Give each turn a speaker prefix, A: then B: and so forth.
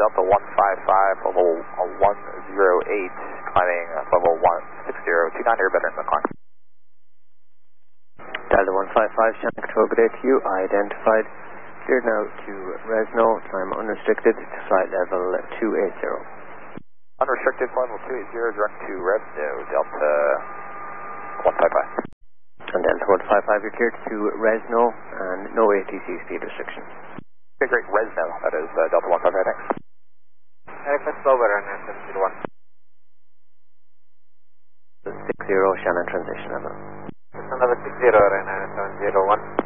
A: Delta 155, level 108, climbing level 160, 29 here, better in the climb.
B: Delta 155, Shannon Control, good day to you. Identified. Cleared now to Resno, climb unrestricted to flight level 280.
A: Unrestricted, level 280, direct to Resno, Delta 155.
B: And Delta 155, you're cleared to Resno and no ATC speed restriction.
A: Okay, great, Resno, that is Delta 155, thanks.
C: Request over and SM01.
B: 60, Shannon transition level.
C: Number 60 and SM01.